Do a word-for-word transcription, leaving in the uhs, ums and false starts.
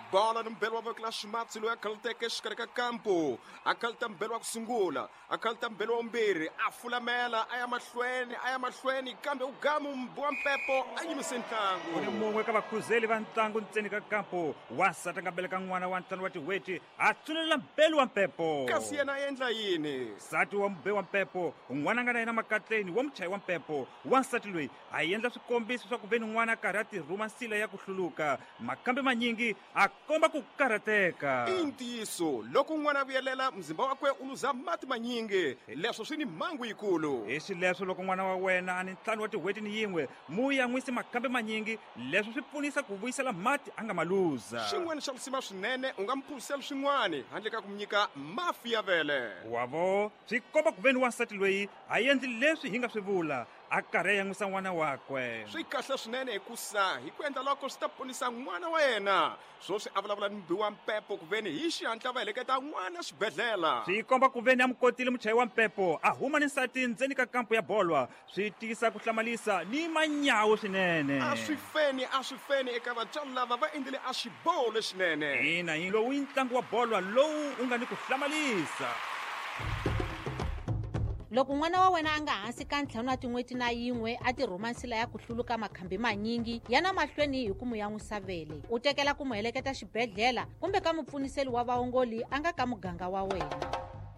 bola no mbelo wa vokela ximatsi loyi a khaluteke exikarhi ka kampo a khaluta mbelo wa ku sungula a khaluta mbelo wa vumbirhi a fulamela a ya mahlweni a ya mahlweni kambe ugamu mbiwa mpepo a yimise ntlangu. Ku ri mun'we ka vakhuzeli va ntlangu ntseni ka kampo wasati a nga beleka n'wana wa ntlhanu wa tiweti a tsulelela mbelo wa mpepo. Kasi yena a endla yini? Nsati wa mbe wa mpepo n'wana a nga na yena makatleni wa muchayi wa mpepo wansati loyi a endla swikombiso swa ku veni n'wana a karhi a tirhuma nsila ya ku hluluka makambe manyingi a komba ku karhateka. I ntiyiso loko n'wana a vuyelela mzimba wakwe u luza mati manyingi leswo swi ni mhangu yikulu. Hi swileswo loko n'wana wa wena a ni ntlhanu wa tiweti ni yin'we mu ya n'wisi makambe manyingi leswi swi pfunisa ku vuyisela mati a nga ma luza. Xin'wana xa kusima swinene u nga mphurisela swin'wana handle ka ku mi nyika mafi ya vele. Wavo swi komba ku veni wansati loyi a endli leswi hi nga swi vula a karhi a yan'wisa n'wana wakwe. Swi kahle swinene hikusa hi ku endla loko swi ta ponisa n'wana wa yena swo swi a vulavula ni mbiwa mpepo ku veni hi xihatla va heleketa n'wana xibedhlela. Swi komba ku veni a mu kotile muchayi wa mpepo a huma ni nsati ndzeni ka kampo ya bolwa swi tisa ku hlamalisa ni manyawu swinene. A swi feni a swi feni eka vatswari lava va endlile a xiboho lexinene. Ina hi lowu i ntlangu wa bolwa lowu u nga ni ku hlamalisa. Loko n'wana wa wena a nga hansi ka ntlhanu na tin'weti na yin'we a tirhuma nsila ya ku hluluka makhambi manyingi yana mahlweni hi ku mu yan'wisa vele u tekela ku mu heleketa xibedhlela kumbe ka mupfuniseli wa vaongoli a nga ka muganga wa wena.